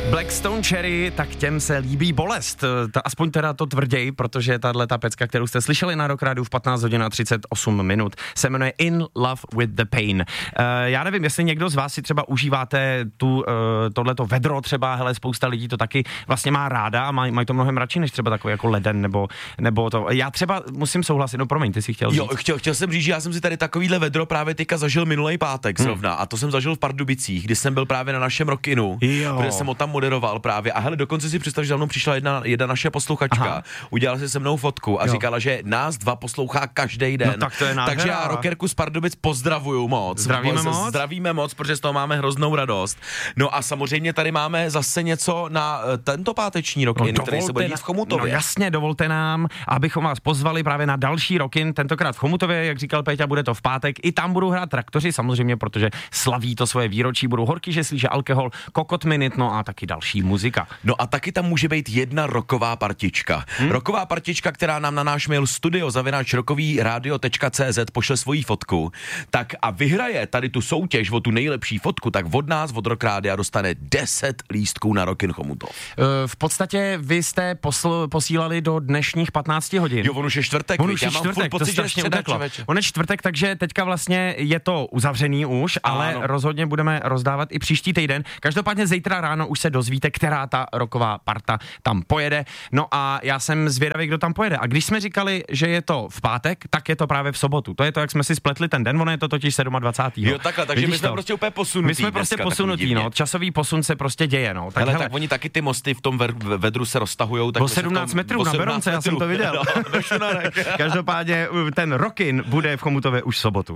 Blackstone Cherry, tak těm se líbí bolest. Aspoň teda to tvrději, protože tato pecka, kterou jste slyšeli na Rock Rádiu v 15 hodin a 38 minut, se jmenuje In Love with the Pain. Já nevím, jestli někdo z vás si třeba užíváte tohleto vedro třeba, hele, spousta lidí to taky vlastně má ráda a mají to mnohem radši, než třeba takový jako leden nebo to. Já třeba musím souhlasit, no promiň, ty si chtěl říct. Jo, chtěl jsem říct, že já jsem si tady takovýhle vedro právě teďka zažil minulý pátek zrovna a to jsem zažil v Pardubicích, kdy jsem byl právě na našem Rockinu, protože jsem ho tam moderoval právě a hele, dokonce si představ, že za mnou přišla jedna naše posluchačka, udělala si se mnou fotku a říkala, že nás dva poslouchá každý den. No, tak to je nádhera. Takže já rockerku z Pardubic pozdravuju moc. Zdravíme moc, protože z toho máme hroznou radost. No a samozřejmě tady máme zase něco na tento páteční Rockin, který se bude dít v Chomutově. No jasně, dovolte nám, abychom vás pozvali právě na další Rockin, tentokrát v Chomutově, jak říkal Péťa, bude to v pátek. I tam budou hrát Traktoři, samozřejmě, protože slaví to svoje výročí, budou Horký žeslíže, Alkohol, Kokot Minute, no a taky další muzika. No a taky tam může být jedna rocková partička. Rocková partička, která nám na náš mail studio@rockovyradio.cz pošle svoji fotku, tak a vyhraje tady tu soutěž o tu nejlepší fotku, tak od nás, od Rock Rádia, dostane 10 lístků na Rockin Chomutov. V podstatě vy jste posílali do dnešních 15 hodin. Jo, on už je čtvrtek, já mám furt pocit, že on je čtvrtek, takže teďka vlastně je to uzavřený už, ale rozhodně budeme rozdávat i příští týden. Každopádně zítra ráno už se dozvíte, která ta rocková parta tam pojede. No a já jsem zvědavý, kdo tam pojede. A když jsme říkali, že je to v pátek, tak je to právě v sobotu. To je to, jak jsme si spletli ten den, ono je to totiž 27. Jo, takhle, takže my jsme prostě úplně posunutí. My jsme prostě posunutí, no. Časový posun se prostě děje, no. Tak, hele, tak oni taky ty mosty v tom vedru se roztahujou. O 17 metrů na Berounce, já jsem to viděl. Každopádně ten Rockin bude v Chomutově už v sobotu.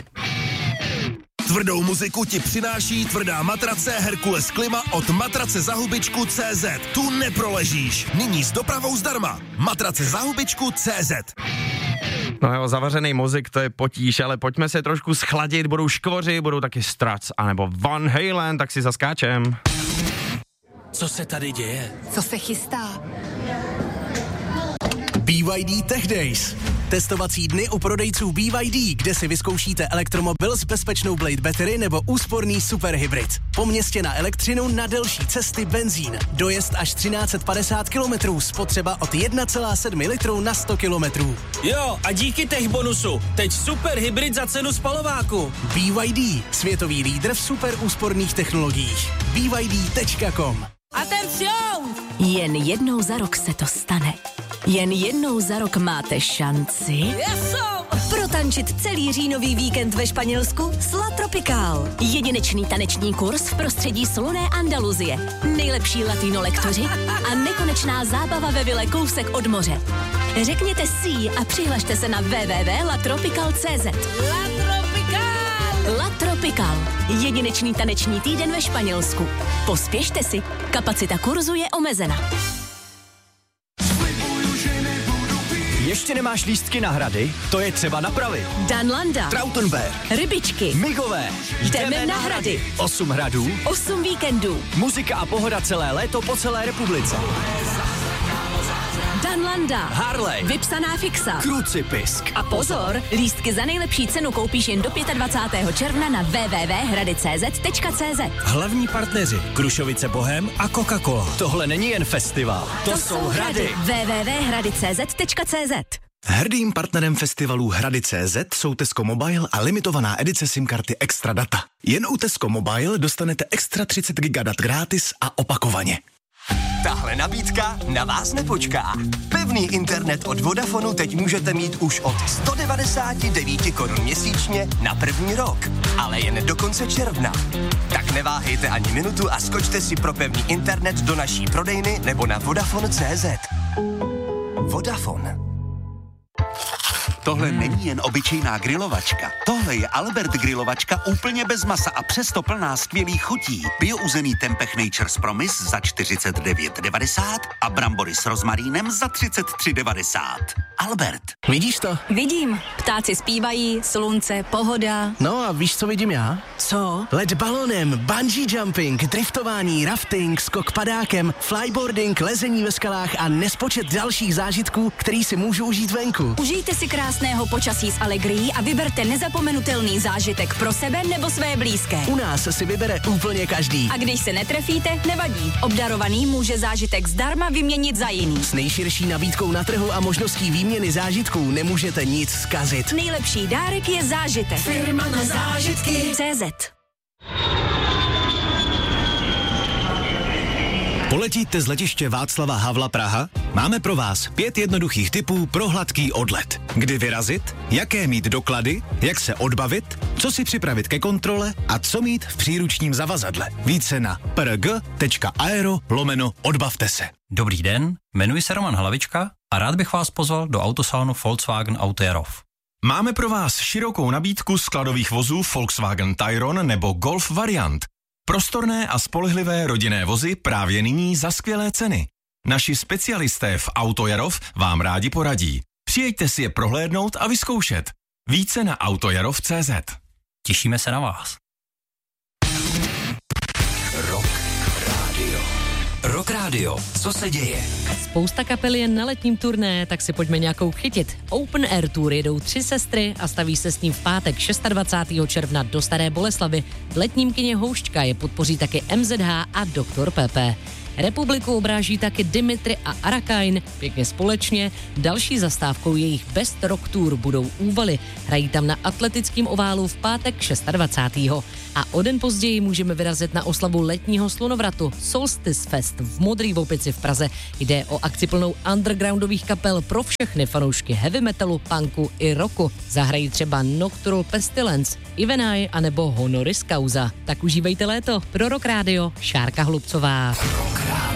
Tvrdou muziku ti přináší tvrdá matrace Herkules Klima od matracezahubičku.cz. Tu neproležíš. Nyní s dopravou zdarma. Matracezahubičku.cz. No jo, zavařený mozek, to je potíž, ale pojďme se trošku schladit, budou Škvoři, budou taky Struts, anebo Van Halen, tak si zaskáčem. Co se tady děje? Co se chystá? BYD Tech Days. Testovací dny u prodejců BYD, kde si vyzkoušíte elektromobil s bezpečnou Blade Battery nebo úsporný superhybrid. Po městě na elektřinu, na delší cesty benzín. Dojezd až 1350 km, spotřeba od 1,7 litru na 100 km. Jo, a díky tech bonusu, teď superhybrid za cenu spalováku. BYD, světový lídr v super úsporných technologiích. BYD.com. Atención! Jen jednou za rok se to stane. Jen jednou za rok máte šanci protančit celý říjnový víkend ve Španělsku s La Tropical. Jedinečný taneční kurz v prostředí slunné Andaluzie, nejlepší latino lektoři a nekonečná zábava ve vile kousek od moře. Řekněte si a přihlašte se na www.latropical.cz. La Tropical. Jedinečný taneční týden ve Španělsku. Pospěšte si, kapacita kurzu je omezena. Ještě nemáš lístky na hrady? To je třeba napravit. Danlanda, Trautenberg, Rybičky, Migové. jdeme na hrady. 8 hradů, 8 víkendů. muzika a pohoda celé léto po celé republice. Danlanda, Harley, vypsaná fixa. Krucipisk. A pozor, lístky za nejlepší cenu koupíš jen do 25. června na www.hradicz.cz. Hlavní partneři Krušovice Bohem a Coca-Cola. Tohle není jen festival, to jsou hrady. www.hradicz.cz. Hrdým partnerem festivalu Hrady.cz jsou Tesco Mobile a limitovaná edice SIM-karty Extra Data. Jen u Tesco Mobile dostanete extra 30 GB dat gratis a opakovaně. Tahle nabídka na vás nepočká. Pevný internet od Vodafonu teď můžete mít už od 199 korun měsíčně na první rok, ale jen do konce června. Tak neváhejte ani minutu a skočte si pro pevný internet do naší prodejny nebo na Vodafone.cz. Vodafone. Tohle není jen obyčejná grilovačka. Tohle je Albert grilovačka úplně bez masa a přesto plná skvělých chutí. Biouzený tempeh Nature's Promise za 49,90 a brambory s rozmarínem za 33,90. Albert. Vidíš to? Vidím. Ptáci zpívají, slunce, pohoda. No a víš, co vidím já? Co? Let balonem, bungee jumping, driftování, rafting, skok padákem, flyboarding, lezení ve skalách a nespočet dalších zážitků, který si můžu užít venku. Užijte si krásný krásného počasí s Allegrií a vyberte nezapomenutelný zážitek pro sebe nebo své blízké. U nás si vybere úplně každý. A když se netrefíte, nevadí. Obdarovaný může zážitek zdarma vyměnit za jiný. S nejširší nabídkou na trhu a možností výměny zážitků nemůžete nic zkazit. Nejlepší dárek je zážitek. Firma na zážitky. CZ. Poletíte z letiště Václava Havla Praha? Máme pro vás 5 jednoduchých tipů pro hladký odlet. Kdy vyrazit, jaké mít doklady, jak se odbavit, co si připravit ke kontrole a co mít v příručním zavazadle. Více na prg.aero/odbavte se. Dobrý den, jmenuji se Roman Hlavička a rád bych vás pozval do autosalonu Volkswagen Auto Jarov. Máme pro vás širokou nabídku skladových vozů Volkswagen Tayron nebo Golf variant. Prostorné a spolehlivé rodinné vozy právě nyní za skvělé ceny. Naši specialisté v Auto Jarov vám rádi poradí. Přijeďte si je prohlédnout a vyzkoušet. Více na autojarov.cz. Těšíme se na vás. Rock Radio. Co se děje? Spousta kapel je na letním turné, tak si pojďme nějakou chytit. Open Air Tour jedou 3 sestry a staví se s ním v pátek 26. června do Staré Boleslavi. V letním kině Houšťka je podpoří taky MZH a Dr. Pepe. Republiku obráží taky Dimitri a Arakain, pěkně společně. Další zastávkou jejich Best Rock Tour budou Úvaly. Hrají tam na atletickém oválu v pátek 26. A o den později můžeme vyrazit na oslavu letního slunovratu Solstice Fest v Modrý Vopici v Praze. Jde o akci plnou undergroundových kapel pro všechny fanoušky heavy metalu, punku i rocku. Zahrají třeba Nocturnal Pestilence, Ivenai anebo Honoris Causa. Tak užívejte léto. Pro Rock Radio, Šárka Hlubcová.